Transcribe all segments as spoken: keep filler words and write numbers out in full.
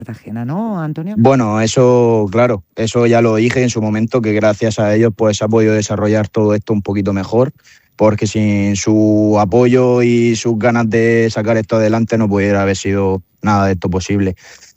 Cartagena, ¿no, Antonio? Bueno, eso, claro, eso ya lo dije en su momento, que gracias a ellos pues se ha podido desarrollar todo esto un poquito mejor, porque sin su apoyo y sus ganas de sacar esto adelante no pudiera haber sido nada de esto posible.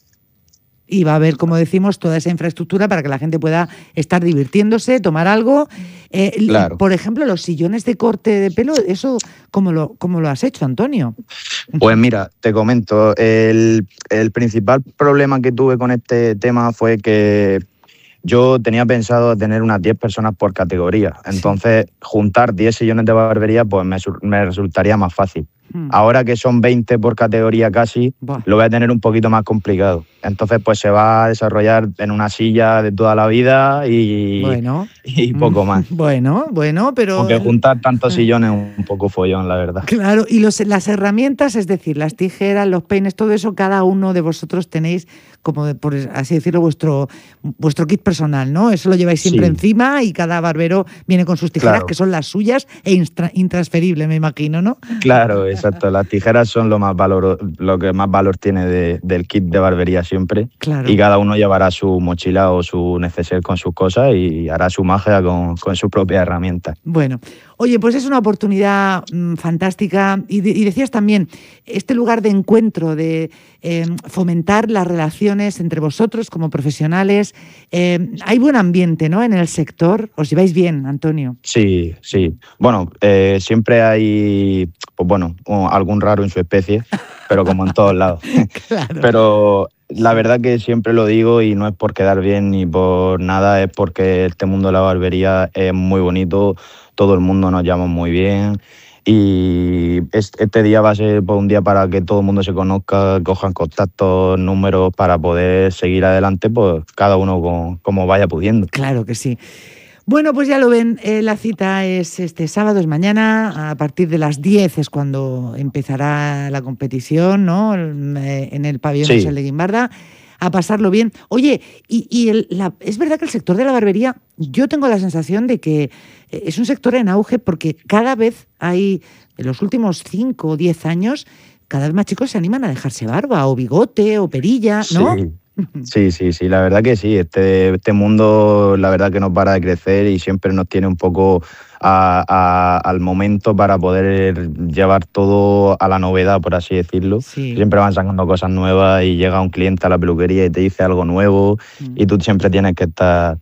Y va a haber, como decimos, toda esa infraestructura para que la gente pueda estar divirtiéndose, tomar algo. Eh, Claro. Por ejemplo, los sillones de corte de pelo, ¿eso cómo lo, cómo lo has hecho, Antonio? Pues mira, te comento, el, el principal problema que tuve con este tema fue que yo tenía pensado tener unas diez personas por categoría. Entonces, sí. juntar diez sillones de barbería pues me, me resultaría más fácil. Hmm. Ahora que son veinte por categoría casi, Buah. lo voy a tener un poquito más complicado. Entonces, pues se va a desarrollar en una silla de toda la vida y, bueno. y poco más. Bueno, bueno, pero... Porque juntar tantos sillones es un poco follón, la verdad. Claro, y los, las herramientas, es decir, las tijeras, los peines, todo eso, cada uno de vosotros tenéis, como de, por así decirlo, vuestro, vuestro kit personal, ¿no? Eso lo lleváis siempre sí. encima y cada barbero viene con sus tijeras, claro. que son las suyas e instra, intransferibles, me imagino, ¿no? Claro, exacto. Las tijeras son lo más valor, lo que más valor tiene de, del kit de barbería siempre. Claro. Y cada uno llevará su mochila o su neceser con sus cosas y hará su magia con, con su propia herramienta. Bueno, oye, pues es una oportunidad mmm, fantástica y, de, y decías también, este lugar de encuentro, de eh, fomentar las relaciones entre vosotros como profesionales. Eh, hay buen ambiente, ¿no?, en el sector. ¿Os lleváis bien, Antonio? Sí, sí. Bueno, eh, siempre hay, pues bueno, algún raro en su especie, pero como en todos lados. Claro. Pero la verdad que siempre lo digo y no es por quedar bien ni por nada, es porque este mundo de la barbería es muy bonito, todo el mundo nos llama muy bien y este día va a ser un día para que todo el mundo se conozca, cojan contactos, números para poder seguir adelante, pues cada uno con, como vaya pudiendo. Claro que sí. Bueno, pues ya lo ven, eh, la cita es este sábado, es mañana, a partir de las diez es cuando empezará la competición, ¿no?, en el pabellón Sí. José de Guimbarda, a pasarlo bien. Oye, y, y el, la, es verdad que el sector de la barbería, yo tengo la sensación de que es un sector en auge porque cada vez hay, en los últimos cinco o diez años, cada vez más chicos se animan a dejarse barba o bigote o perilla, ¿no? Sí. Sí, sí, sí, la verdad que sí. Este, este mundo, la verdad que no para de crecer y siempre nos tiene un poco a, a, al momento para poder llevar todo a la novedad, por así decirlo. Sí. Siempre van sacando cosas nuevas y llega un cliente a la peluquería y te dice algo nuevo mm. y tú siempre tienes que estar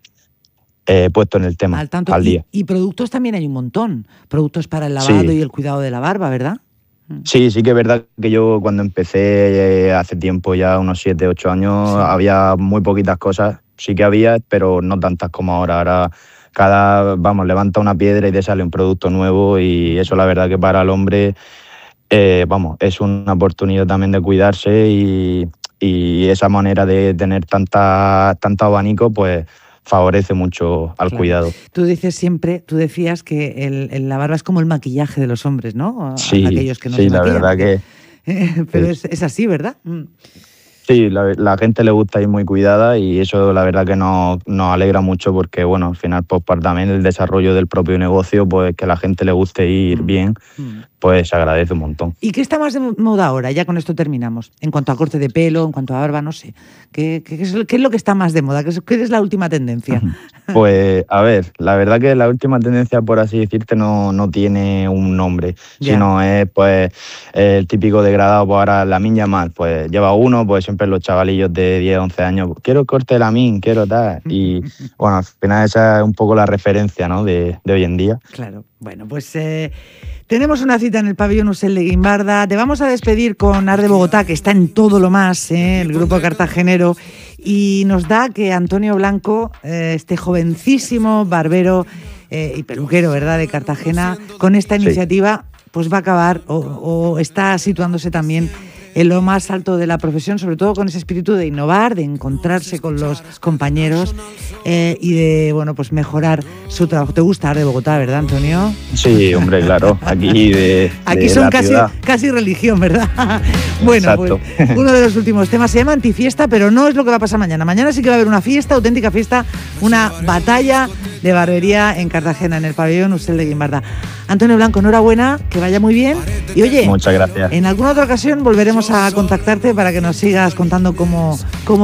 eh, puesto en el tema, al, tanto, al día. Y, y productos también hay un montón. Productos para el lavado sí. y el cuidado de la barba, ¿verdad? Sí, sí que es verdad que yo cuando empecé eh, hace tiempo, ya unos siete, ocho años, sí. había muy poquitas cosas, sí que había, pero no tantas como ahora. Ahora cada, vamos, levanta una piedra y te sale un producto nuevo y eso la verdad que para el hombre, eh, vamos, es una oportunidad también de cuidarse y, y esa manera de tener tanta, tanto abanico, pues favorece mucho al claro. cuidado. Tú dices siempre, tú decías que el, el, la barba es como el maquillaje de los hombres, ¿no? A, sí, a aquellos que no sí, se la maquillan, verdad porque, que... Eh, pero es, es así, ¿verdad? Mm. Sí, la, la gente le gusta ir muy cuidada y eso la verdad que nos, nos alegra mucho porque, bueno, al final pues para también el desarrollo del propio negocio, pues que a la gente le guste ir mm. bien, mm. pues se agradece un montón. ¿Y qué está más de moda ahora? Ya con esto terminamos. En cuanto a corte de pelo, en cuanto a barba, no sé. ¿Qué, qué, es, qué es lo que está más de moda? ¿Qué es, qué es la última tendencia? Pues, a ver, la verdad que la última tendencia, por así decirte, no, no tiene un nombre, ya. sino es pues el típico degradado. Pues ahora Lamine Yamal, pues lleva uno, pues siempre los chavalillos de diez, once años, quiero el corte de Lamine, quiero tal. Y bueno, al final esa es un poco la referencia, ¿no?, de, de hoy en día. Claro, bueno, pues eh, tenemos una cita en el pabellón Usel de Guimbarda. Te vamos a despedir con Art de Bogotá, que está en todo lo más, ¿eh? el grupo cartagenero. Y nos da que Antonio Blanco, eh, este jovencísimo barbero eh, y peluquero, ¿verdad?, de Cartagena, con esta iniciativa, sí. pues va a acabar o, o está situándose también en lo más alto de la profesión, sobre todo con ese espíritu de innovar, de encontrarse con los compañeros eh, y de, bueno, pues mejorar su trabajo. ¿Te gusta Art de Bogotá, verdad, Antonio? Sí, hombre, claro. Aquí de Aquí de son la casi, ciudad. casi religión, ¿verdad? Bueno, Exacto. Pues uno de los últimos temas se llama Antifiesta, pero no es lo que va a pasar mañana. Mañana sí que va a haber una fiesta, auténtica fiesta, una batalla de barbería en Cartagena, en el pabellón Usel de Guimbarda. Antonio Blanco, enhorabuena, que vaya muy bien. Y oye, muchas gracias. En alguna otra ocasión volveremos volveremos a contactarte para que nos sigas contando cómo, cómo